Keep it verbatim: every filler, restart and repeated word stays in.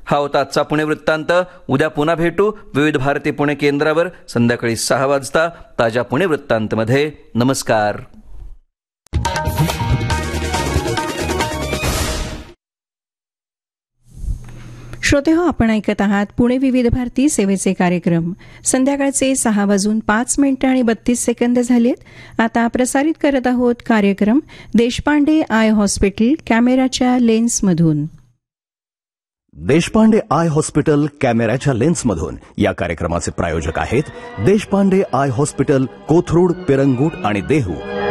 हा होता आजचा पुणे वृत्तांत. उद्या पुन्हा भेटू विविध भारती पुणे केंद्रावर संध्याकाळी सहा वाजता ताज्या पुणे वृत्तांतमध्ये. नमस्कार. श्रोते हो, आपण ऐकत आहात पुणे विविध भारती सेवेचे कार्यक्रम. संध्याकाळचे सहा वाजून पाच मिनिटं आणि बत्तीस सेकंद झालेत. आता प्रसारित करत आहोत कार्यक्रम Deshpande I hospital कॅमेराच्या लेन्समधून. Deshpande I hospital कॅमेऱ्याच्या लेन्समधून या कार्यक्रमाचे प्रायोजक आहेत देशपांडे आय हॉस्पिटल, कोथरूड, पेरंगूट आणि देहू.